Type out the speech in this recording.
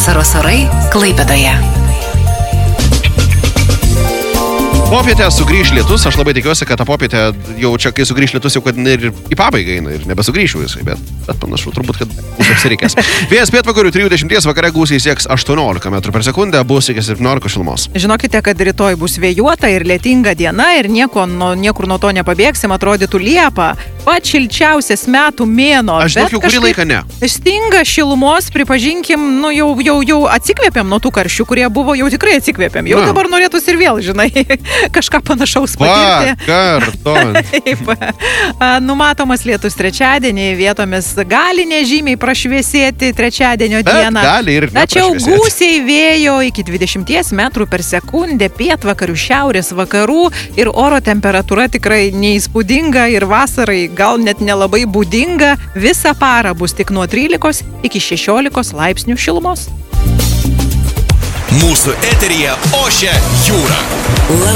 Vasaros orai Klaipėdoje. Popietę sugrįš lietus, aš labai tikiuosi, kad tą popietę jau čia, kai sugrįš lietus, jau kad ir į pabaigą eina ir nebesugrįšiu visai, bet panašu, turbūt, kad bus apsirikęs. Vėjas pietvakarių 3:10, vakare gūsiai sieks 18 metrų per sekundę, bus iki 17 šilumos. Žinokite, kad rytoj bus vėjuota ir lietinga diena ir niekur nuo to nepabėgsim, atrodytų Liepa, pats šilčiausias metų mėnuo. Aš žinok, jau kurį laiką ne. Stinga šilumos, pripažinkim, jau atsikvėpėm nuo tų karščių, kurie buvo, jau tikrai atsikvėpėm. Jau dabar norėtųsi ir vėl, žinai, kažką panašaus patirti. Taip. Numatomas lietus trečiadienį, vietomis gali nežymiai prašviesėti trečiadienio dieną. Gali ir tačiau gūsiai vėjo iki 20 metrų per sekundę, pietvakarių, šiaurės, vakarų ir oro temperatūra tikrai neįspūdinga ir vasarai gal net nelabai būdinga. Visą parą bus tik nuo 13 iki 16 laipsnių šilumos. Mūsų eteryje ošia jūra.